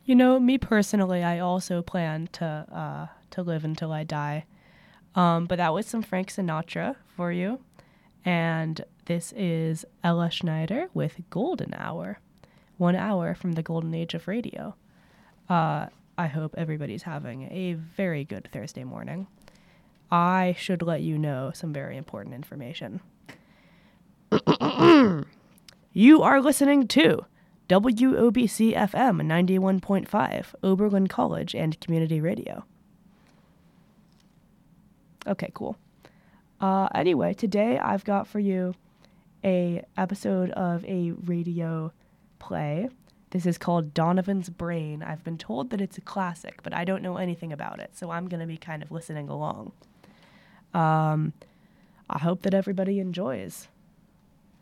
Me personally, I also plan to live until I die. But that was some Frank Sinatra for you. And this is Ella Schneider with Golden Hour. 1 hour from the golden age of radio. I hope everybody's having a very good Thursday morning. I should let you know some very important information. You are listening to WOBC FM 91.5, Oberlin College and Community Radio. Okay, cool. Anyway, today I've got for you a episode of a radio play. This is called Donovan's Brain. I've been told that it's a classic, but I don't know anything about it, so I'm going to be kind of listening along. I hope that everybody enjoys.